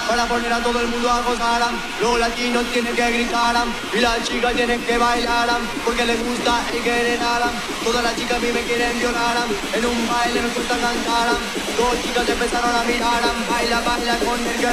para poner a todo el mundo a gozar. Los latinos tienen que gritar y las chicas tienen que bailar porque les gusta el querer. Todas las chicas a mí me quieren violar. En un baile nos gusta cantar. Dos chicas empezaron a mirar. Baila, baila con el que